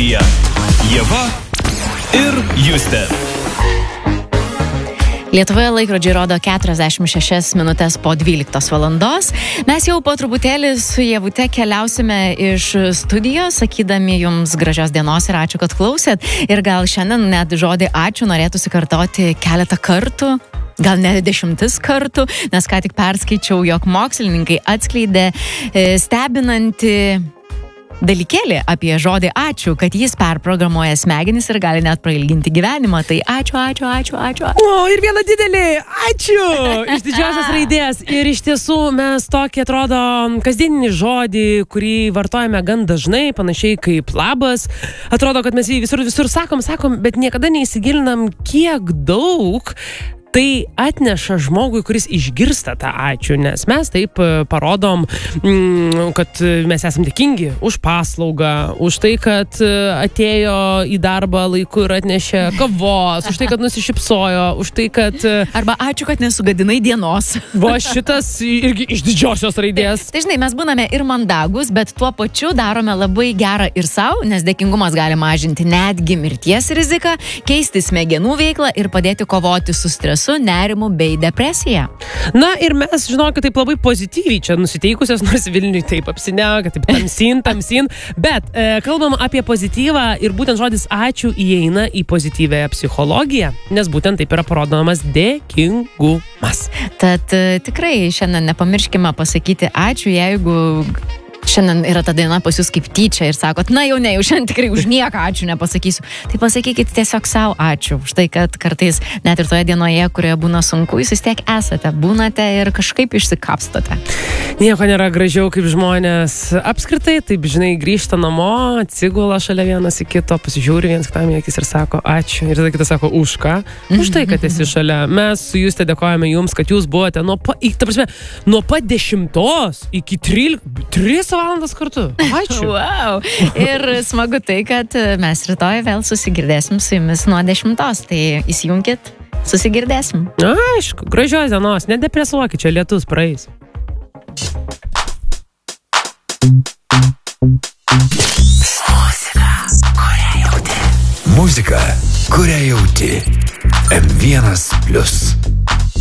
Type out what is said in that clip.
eteryje Ieva ir Justė. Lietuvoje laikrodžiai rodo 46 minutės po 12 valandos. Mes jau po truputėlį su Ievute keliausime iš studijos, sakydami jums gražios dienos ir ačiū, kad klausėt. Ir gal šiandien net žodį ačiū norėtųsi kartoti keletą kartų. Gal ne 10 kartų, nes ką tik perskaičiau, jog mokslininkai atskleidė stebinantį dalykėlį apie žodį ačiū, kad jis perprogramuoja smegenis ir gali net prailginti gyvenimą. Tai ačiū. O, ir viena didelė ačiū iš didžiosios raidės. Ir iš tiesų mes tokį, atrodo, kasdieninį žodį, kurį vartojame gan dažnai, panašiai kaip labas. Atrodo, kad mes jį visur sakom, bet niekada neįsigilinam, kiek daug tai atneša žmogui, kuris išgirsta tą ačiū, nes mes taip parodom, kad mes esam dėkingi už paslaugą, už tai, kad atėjo į darbą laiku ir atnešė kavos, už tai, kad nusišypsojo, už tai, kad... Arba ačiū, kad nesugadinai dienos. Va šitas irgi iš didžiosios raidės. Tai žinai, mes būname ir mandagus, bet tuo pačiu darome labai gerą ir savo, nes dėkingumas gali mažinti netgi mirties riziką, keisti smegenų veiklą ir padėti kovoti su stresu, nerimu bei depresija. Na ir mes, žinokit, taip labai pozityviai čia nusiteikusios, nors Vilniui taip apsiniauka, taip tamsin, bet kalbam apie pozityvą ir būtent žodis ačiū įeina į pozityvę psichologiją, nes būtent taip yra parodomas dėkingumas. Tad tikrai šiandien nepamirškime pasakyti ačiū, jeigu šiandien yra ta diena pas jūs kaip tyčia ir sakot, na jau šiandien tikrai už nieką ačiū nepasakysiu. Tai pasakykit tiesiog savo ačiū už tai, kad kartais net ir toje dienoje, kurioje būna sunku, jūs vis tiek esate, būnate ir kažkaip išsikapstote. Nieko nėra gražiau, kaip žmonės apskritai, taip žinai, grįžta namo, atsigula šalia vienas į kito, pasižiūri vienas kitam į akis ir sako ačiū. Ir tada kitas sako už ką? Už tai, kad esi šalia. Mes su Juste dėkojame jums, kad jūs buvote nuo pat 10 iki 3 valandas kartu. Ačiū. Wow. Ir smagu tai, kad mes rytoj vėl susigirdėsim su jumis nuo 10. Tai įsijunkit, susigirdėsim. Aišku, gražios dienos, nedepresuokit, čia lietus praeis. Muzika, kurią jauti. M1+.